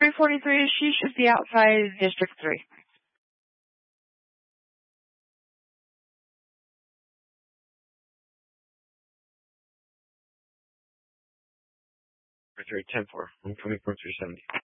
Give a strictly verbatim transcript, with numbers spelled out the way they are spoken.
three forty-three, she should be outside District three. three ten four. I'm coming from three seventy.